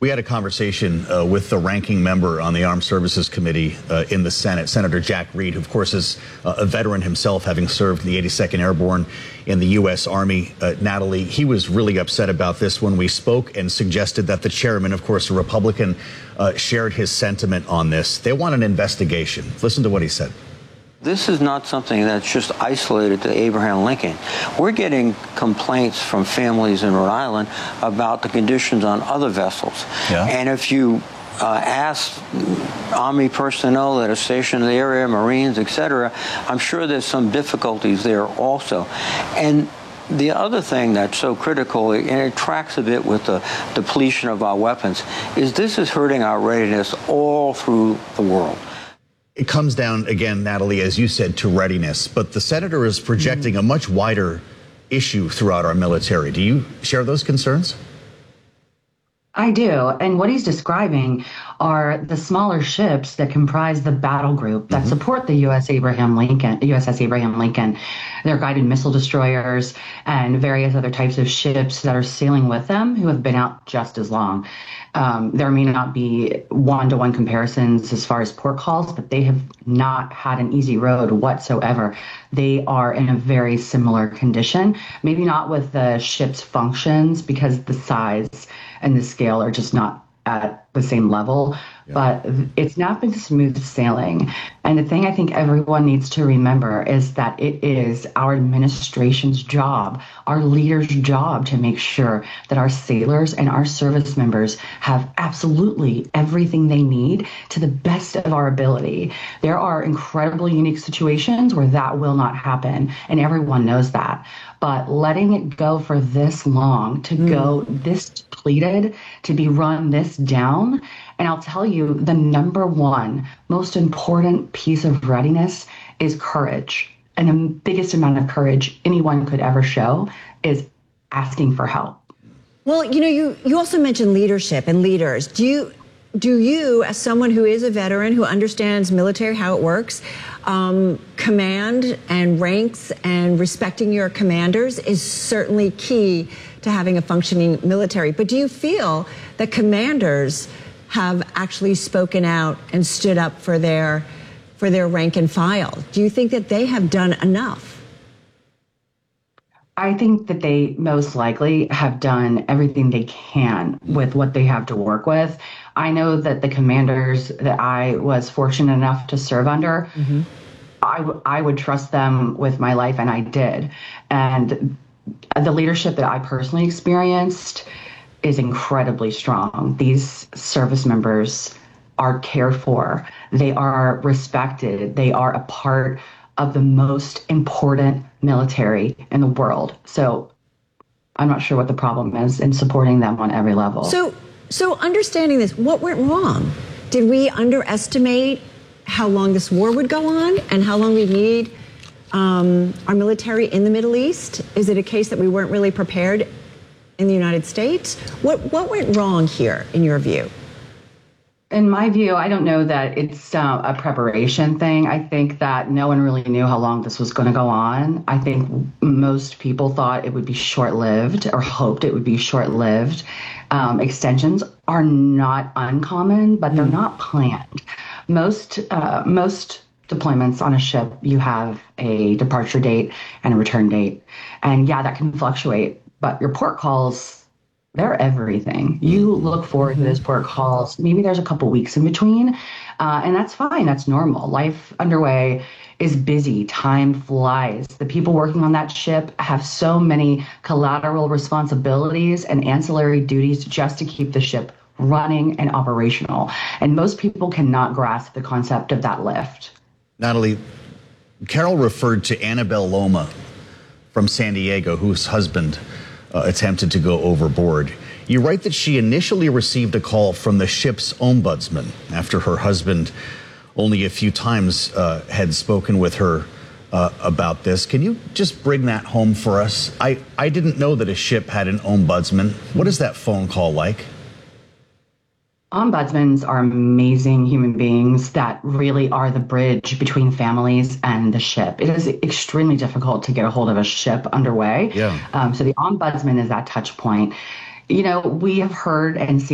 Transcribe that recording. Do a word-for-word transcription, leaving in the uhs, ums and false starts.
We had a conversation uh, with the ranking member on the Armed Services Committee uh, in the Senate, Senator Jack Reed, who, of course, is uh, a veteran himself, having served in the eighty-second Airborne in the U S Army. Uh, Natalie, he was really upset about this when we spoke and suggested that the chairman, of course, a Republican, uh, shared his sentiment on this. They want an investigation. Listen to what he said. This is not something that's just isolated to Abraham Lincoln. We're getting complaints from families in Rhode Island about the conditions on other vessels. Yeah. And if you uh, ask Army personnel that are stationed in the area, Marines, et cetera, I'm sure there's some difficulties there also. And the other thing that's so critical, and it tracks a bit with the depletion of our weapons, is this is hurting our readiness all through the world. It comes down, again, Natalie, as you said, to readiness. But the senator is projecting mm. a much wider issue throughout our military. Do you share those concerns? I do. And what he's describing are the smaller ships that comprise the battle group that mm-hmm. support the U S Abraham Lincoln, U S S Abraham Lincoln, their guided missile destroyers and various other types of ships that are sailing with them who have been out just as long. Um, there may not be one-to-one comparisons as far as port calls, but they have not had an easy road whatsoever. They are in a very similar condition, maybe not with the ship's functions because the size and the scale are just not at the same level, yeah. but it's not been smooth sailing. And the thing I think everyone needs to remember is that it is our administration's job, our leaders' job to make sure that our sailors and our service members have absolutely everything they need to the best of our ability. There are incredibly unique situations where that will not happen, and everyone knows that. But letting it go for this long, to mm. go this depleted, to be run this down, and I'll tell you, the number one most important piece of readiness is courage. And the biggest amount of courage anyone could ever show is asking for help. Well, you know, you, you also mentioned leadership and leaders. Do you, do you, as someone who is a veteran, who understands military, how it works, um, command and ranks and respecting your commanders is certainly key to having a functioning military. But do you feel that commanders have actually spoken out and stood up for their for their rank and file? Do you think that they have done enough? I think that they most likely have done everything they can with what they have to work with. I know that the commanders that I was fortunate enough to serve under, mm-hmm. I, w- I would trust them with my life, and I did. And the leadership that I personally experienced is incredibly strong. These service members are cared for. They are respected. They are a part of the most important military in the world. So I'm not sure what the problem is in supporting them on every level. So, so understanding this, what went wrong? Did we underestimate how long this war would go on and how long we'd need um, our military in the Middle East? Is it a case that we weren't really prepared in the United States? What what went wrong here, in your view? In my view, I don't know that it's uh, a preparation thing. I think that no one really knew how long this was going to go on. I think most people thought it would be short-lived or hoped it would be short-lived. Um, extensions are not uncommon, but they're not planned. Most uh, most deployments on a ship, you have a departure date and a return date. And yeah, that can fluctuate. But your port calls, they're everything. You look forward to those port calls. Maybe there's a couple weeks in between, uh, and that's fine. That's normal. Life underway is busy. Time flies. The people working on that ship have so many collateral responsibilities and ancillary duties just to keep the ship running and operational. And most people cannot grasp the concept of that lift. Natalie, Carol referred to Annabelle Loma from San Diego, whose husband Uh, attempted to go overboard. You write that she initially received a call from the ship's ombudsman after her husband only a few times uh, had spoken with her uh, about this. Can you just bring that home for us? I, I didn't know that a ship had an ombudsman. What is that phone call like? Ombudsmen are amazing human beings that really are the bridge between families and the ship. It is extremely difficult to get a hold of a ship underway. Yeah. Um, so the ombudsman is that touch point. You know, we have heard and seen